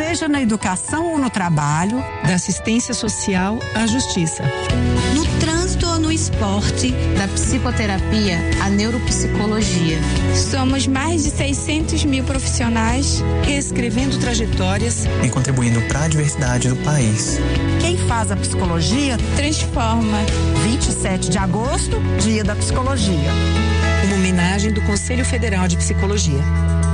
seja na educação ou no trabalho, da assistência social à justiça, no trânsito ou no esporte, da psicoterapia à neuropsicologia. Somos mais de 600 mil profissionais reescrevendo trajetórias e contribuindo para a diversidade do país. Quem faz a psicologia transforma. 27 de agosto, Dia da Psicologia. Uma homenagem do Conselho Federal de Psicologia.